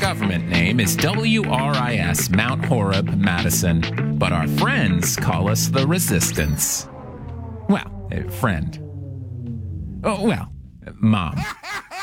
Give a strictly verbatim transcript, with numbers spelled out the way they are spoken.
government name is W R I S, Mount Horeb, Madison, but our friends call us the Resistance. Well, a friend. Oh, well, Mom.